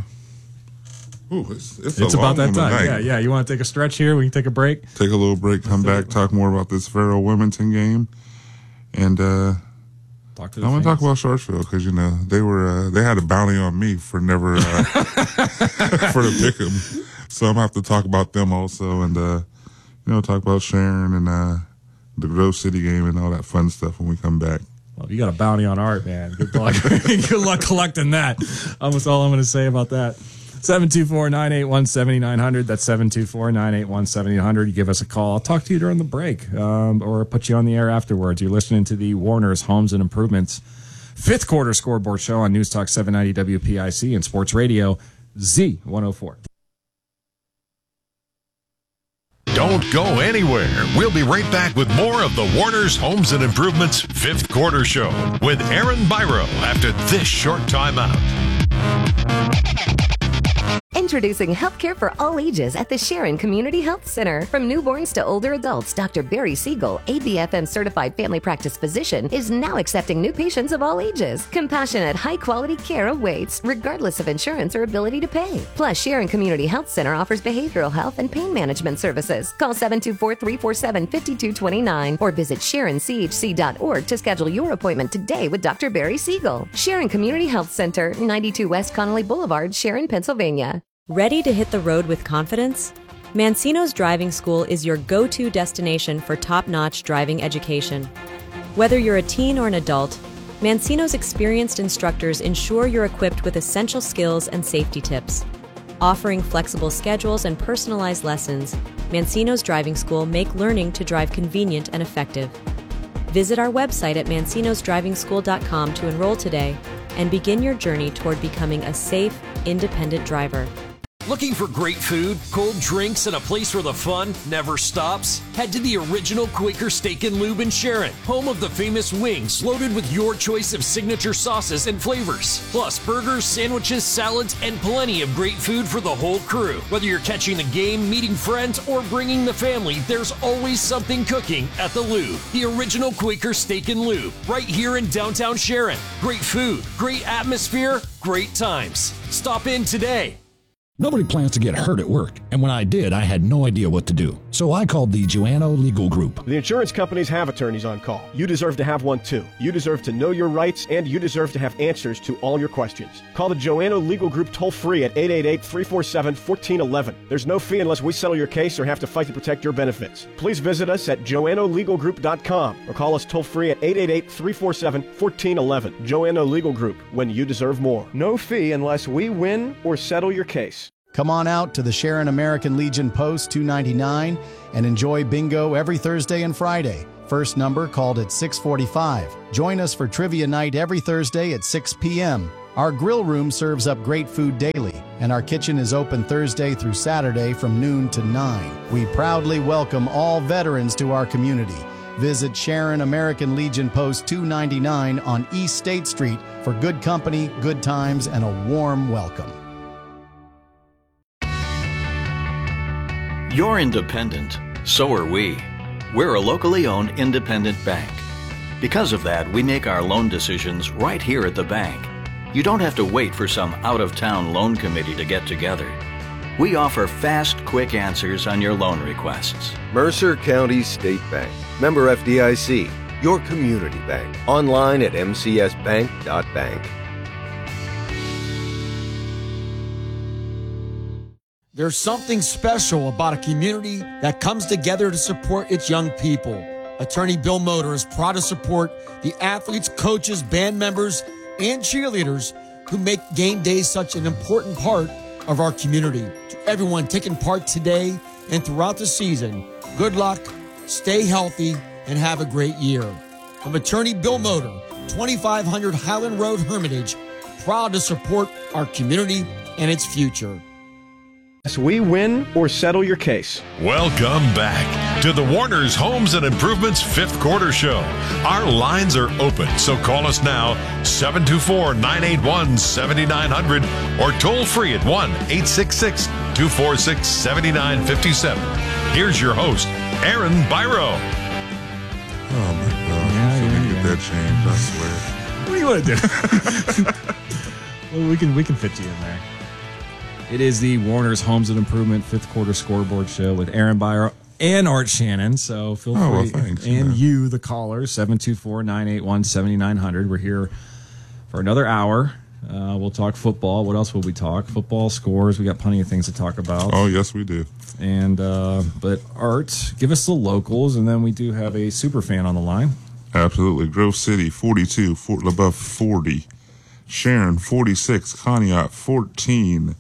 about that time. Yeah. You want to take a stretch here? We can take a break. Take a little break. Come back. Talk more about this Farrell Wilmington game, and I want to talk about Sharpsville because they had a bounty on me for never for the pick 'em. So I'm gonna have to talk about them also, and talk about Sharon and the Grove City game and all that fun stuff when we come back. Well, you got a bounty on Art, man. Good luck. Good luck collecting that. Almost all I'm going to say about that. 724-981-7900. That's 724-981-7900. You give us a call. I'll talk to you during the break or put you on the air afterwards. You're listening to the Warner's Homes and Improvements fifth quarter scoreboard show on News Talk 790 WPIC and Sports Radio Z104. Don't go anywhere. We'll be right back with more of the Warner's Homes and Improvements fifth quarter show with Aaron Byro after this short timeout. Introducing healthcare for all ages at the Sharon Community Health Center. From newborns to older adults, Dr. Barry Siegel, ABFM certified family practice physician, is now accepting new patients of all ages. Compassionate, high-quality care awaits, regardless of insurance or ability to pay. Plus, Sharon Community Health Center offers behavioral health and pain management services. Call 724-347-5229 or visit SharonCHC.org to schedule your appointment today with Dr. Barry Siegel. Sharon Community Health Center, 92 West Connolly Boulevard, Sharon, Pennsylvania. Ready to hit the road with confidence? Mancino's Driving School is your go-to destination for top-notch driving education. Whether you're a teen or an adult, Mancino's experienced instructors ensure you're equipped with essential skills and safety tips. Offering flexible schedules and personalized lessons, Mancino's Driving School make learning to drive convenient and effective. Visit our website at mancinosdrivingschool.com to enroll today and begin your journey toward becoming a safe, independent driver. Looking for great food, cold drinks, and a place where the fun never stops? Head to the original Quaker Steak and Lube in Sharon, home of the famous wings loaded with your choice of signature sauces and flavors. Plus burgers, sandwiches, salads, and plenty of great food for the whole crew. Whether you're catching the game, meeting friends, or bringing the family, there's always something cooking at the Lube. The original Quaker Steak and Lube, right here in downtown Sharon. Great food, great atmosphere, great times. Stop in today. Nobody plans to get hurt at work, and when I did, I had no idea what to do. So I called the Joanno Legal Group. The insurance companies have attorneys on call. You deserve to have one too. You deserve to know your rights, and you deserve to have answers to all your questions. Call the Joanno Legal Group toll-free at 888-347-1411. There's no fee unless we settle your case or have to fight to protect your benefits. Please visit us at joannolegalgroup.com or call us toll-free at 888-347-1411. Joanno Legal Group, when you deserve more. No fee unless we win or settle your case. Come on out to the Sharon American Legion Post 299 and enjoy bingo every Thursday and Friday. First number called at 6:45. Join us for trivia night every Thursday at 6 p.m. Our grill room serves up great food daily, and our kitchen is open Thursday through Saturday from noon to 9. We proudly welcome all veterans to our community. Visit Sharon American Legion Post 299 on East State Street for good company, good times, and a warm welcome. You're independent. So are we. We're a locally owned independent bank. Because of that, we make our loan decisions right here at the bank. You don't have to wait for some out-of-town loan committee to get together. We offer fast, quick answers on your loan requests. Mercer County State Bank. Member FDIC. Your community bank. Online at mcsbank.bank. There's something special about a community that comes together to support its young people. Attorney Bill Moder is proud to support the athletes, coaches, band members, and cheerleaders who make game days such an important part of our community. To everyone taking part today and throughout the season, good luck, stay healthy, and have a great year. I'm Attorney Bill Moder, 2500 Highland Road, Hermitage, proud to support our community and its future. We win or settle your case. Welcome back to the Warner's Homes and Improvements 5th Quarter Show. Our lines are open, so call us now, 724-981-7900, or toll free at 1-866-246-7957. Here's your host, Aaron Byro. Oh my God! Yeah, get that changed, I swear. What do you want to do? Well, we can fit you in there. It is the Warner's Homes and Improvement 5th Quarter Scoreboard Show with Aaron Byro and Art Shannon. So feel free. Well, thanks, and you, the caller, 724-981-7900. We're here for another hour. We'll talk football. What else will we talk? Football, scores. We got plenty of things to talk about. Oh, yes, we do. And but Art, give us the locals, and then we do have a super fan on the line. Absolutely. Grove City, 42, Fort LaBeouf, 40. Sharon, 46. Conneaut, 14.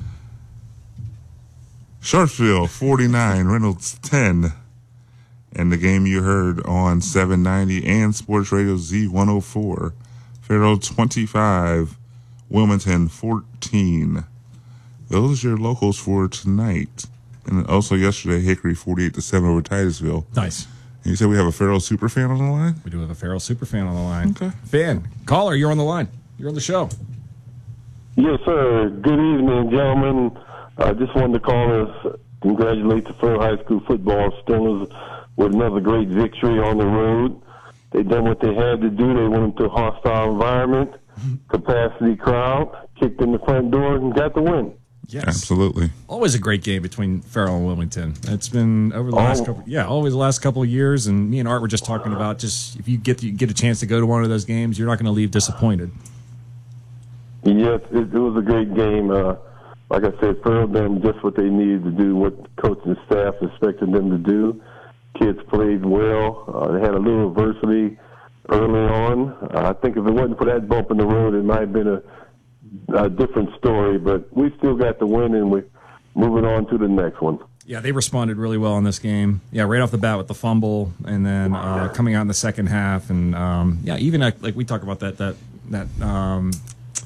Sharpsville, 49, Reynolds, 10. And the game you heard on 790 and Sports Radio Z104. Faro, 25, Wilmington, 14. Those are your locals for tonight. And also yesterday, Hickory, 48-7 over Titusville. Nice. And you said we have a Farrell super fan on the line? We do have a Farrell super fan on the line. Okay. Fan, caller, you're on the line. You're on the show. Yes, sir. Good evening, gentlemen. I just wanted to call us, congratulate the Farrell High School football Steelers with another great victory on the road. They done what they had to do. They went into a hostile environment, capacity crowd, kicked in the front door, and got the win. Yes, absolutely. Always a great game between Farrell and Wilmington. It's been over the last always the last couple of years. And me and Art were just talking about just if you get a chance to go to one of those games, you're not going to leave disappointed. Yes, it was a great game. Like I said, Farrell done just what they needed to do, what the coach and staff expected them to do. Kids played well. They had a little adversity early on. I think if it wasn't for that bump in the road, it might have been a different story. But we still got the win, and we're moving on to the next one. Yeah, they responded really well in this game. Yeah, right off the bat with the fumble, and then coming out in the second half, and even like we talked about that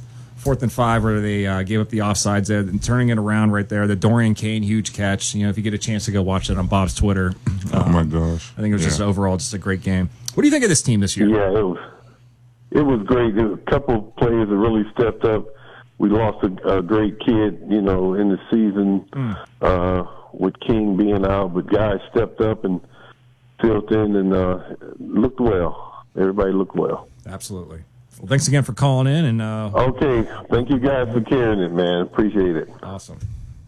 4th and 5 where they gave up the offsides and turning it around right there. The Dorian Kane huge catch. If you get a chance to go watch that on Bob's Twitter. Oh my gosh! I think it was just overall just a great game. What do you think of this team this year? Yeah, it was great. There was a couple of players that really stepped up. We lost a great kid, in the season with King being out, but guys stepped up and filled in and looked well. Everybody looked well. Absolutely. Well, thanks again for calling in. And okay, thank you guys for carrying it, man. Appreciate it. Awesome.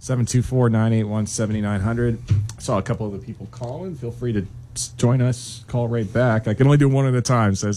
724-981-7900. I saw a couple of the people calling. Feel free to join us. Call right back. I can only do one at a time, so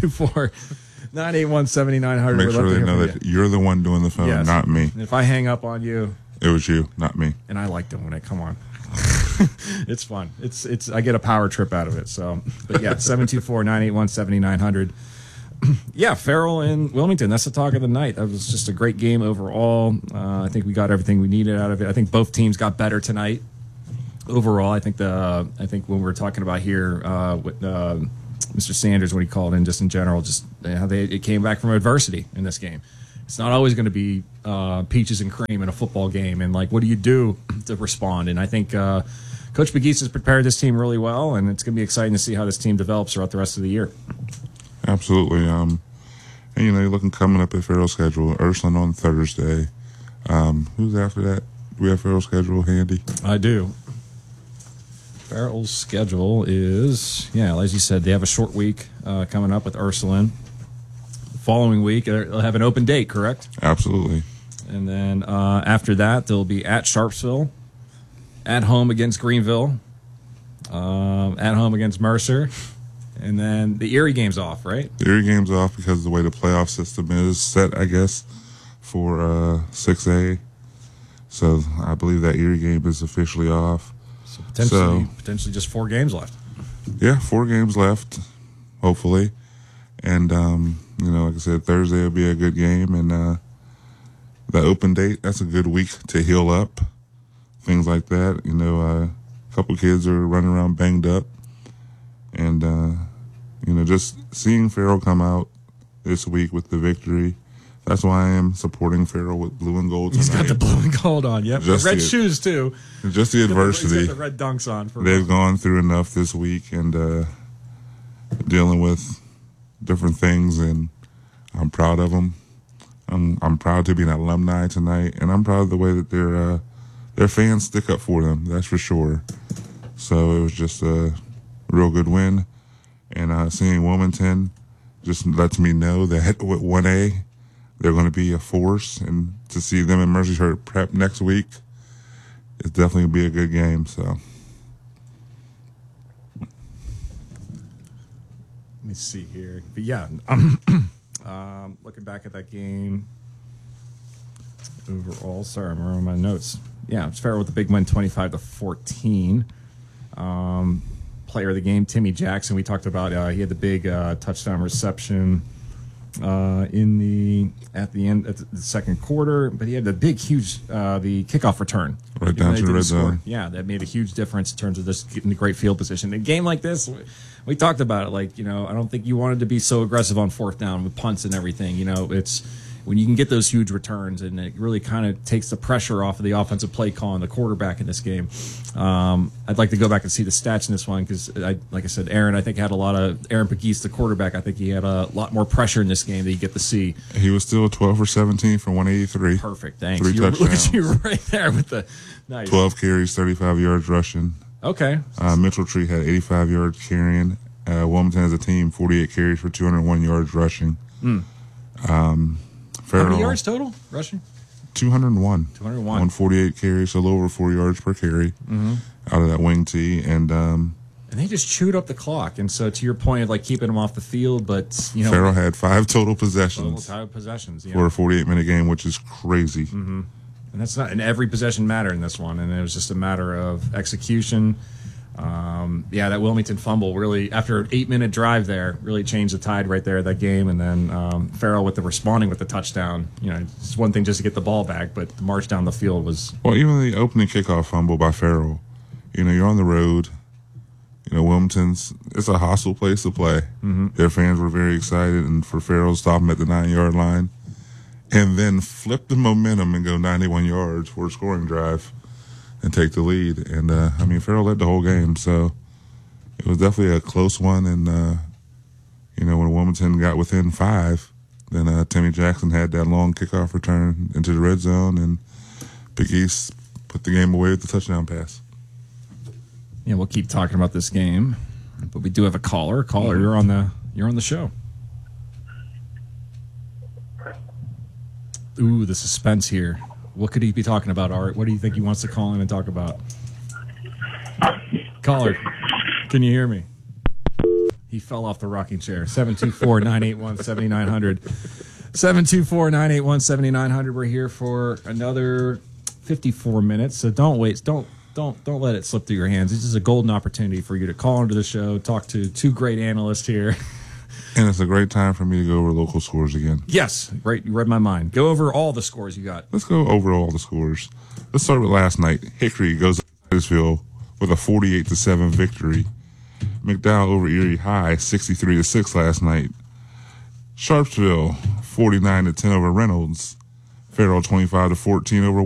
724-981-7900. Make sure they know that you're the one doing the phone, not me. And if I hang up on you, it was you, not me. And I like doing it. Come on. It's fun. It's I get a power trip out of it. So, but yeah, 724-981-7900. Yeah, Farrell and Wilmington. That's the talk of the night. That was just a great game overall. I think we got everything we needed out of it. I think both teams got better tonight. Overall, I think when we were talking about here with Mr. Sanders, when he called in, just in general, just how it came back from adversity in this game. It's not always going to be peaches and cream in a football game, and what do you do to respond? And I think Coach Pegues has prepared this team really well, and it's going to be exciting to see how this team develops throughout the rest of the year. Absolutely. And you're looking coming up at Farrell's schedule. Ursuline on Thursday. Who's after that? Do we have Farrell's schedule handy? I do. Farrell's schedule is, as you said, they have a short week coming up with Ursuline. The following week, they'll have an open date, correct? Absolutely. And then after that, they'll be at Sharpsville, at home against Greenville, at home against Mercer. And then the Erie game's off, right? The Erie game's off because of the way the playoff system is set, I guess, for 6A. So I believe that Erie game is officially off. So potentially just 4 games left. Yeah, 4 games left, hopefully. And, like I said, Thursday will be a good game. And the open date, that's a good week to heal up, things like that. A couple kids are running around banged up. And, just seeing Farrell come out this week with the victory, that's why I am supporting Farrell with blue and gold tonight. He's got the blue and gold on, yep. The red shoes, too. Just the adversity. He's got the red dunks on. They've gone through enough this week and dealing with different things, and I'm proud of them. I'm proud to be an alumni tonight, and I'm proud of the way that their fans stick up for them, that's for sure. So it was just a real good win, and seeing Wilmington just lets me know that with 1A they're going to be a force, and to see them in Mercyhurst Prep next week, it's definitely going to be a good game. So let me see here, but yeah, looking back at that game overall. Sorry, I'm running my notes. Yeah, it's Farrell with the big win, 25-14. Player of the game, Timmy Jackson. We talked about he had the big touchdown reception at the end of the second quarter, but he had the big, huge the kickoff return right down to the red zone. Yeah, that made a huge difference in terms of just getting the great field position. In a game like this, we talked about it. I don't think you wanted to be so aggressive on 4th down with punts and everything. It's when you can get those huge returns, and it really kind of takes the pressure off of the offensive play call and the quarterback in this game. I'd like to go back and see the stats in this one because, like I said, Aaron Pegues, the quarterback, I think he had a lot more pressure in this game that you get to see. He was still 12 for 17 for 183. Perfect, thanks. 3 touchdowns. Look at you right there with the nice. 12 carries, 35 yards rushing. Okay. Mitchell Tree had 85 yards carrying. Wilmington as a team, 48 carries for 201 yards rushing. How many yards total rushing? 201. 201. On 48 carries, so a little over 4 yards per carry out of that wing tee. And they just chewed up the clock. And so to your point of keeping them off the field, but Farrell had 5 total possessions. For a 48-minute game, which is crazy. Mm-hmm. And that's not, and every possession mattered in this one, and it was just a matter of execution. That Wilmington fumble really, after an 8-minute drive there, really changed the tide right there of that game. And then Farrell with the responding with the touchdown. It's one thing just to get the ball back, but the march down the field was. Well, even the opening kickoff fumble by Farrell. You're on the road. Wilmington's, it's a hostile place to play. Mm-hmm. Their fans were very excited, and for Farrell to stop him at the 9-yard line and then flip the momentum and go 91 yards for a scoring drive and take the lead. And, Farrell led the whole game, so it was definitely a close one. And, when Wilmington got within 5, then Timmy Jackson had that long kickoff return into the red zone, and Big East put the game away with the touchdown pass. Yeah, we'll keep talking about this game, but we do have a caller. Caller, you're on the show. Ooh, the suspense here. What could he be talking about, Art? What do you think he wants to call in and talk about? Caller, can you hear me? He fell off the rocking chair. 724-981-7900. 724-981-7900. We're here for another 54 minutes, so don't wait. Don't let it slip through your hands. This is a golden opportunity for you to call into the show, talk to two great analysts here. And it's a great time for me to go over local scores again. Yes, right. You read my mind. Go over all the scores you got. Let's go over all the scores. Let's start with last night. Hickory goes to Titusville with a 48-7 victory. McDowell over Erie High, 63-6 last night. Sharpsville, 49-10 over Reynolds. Farrell, 25-14 over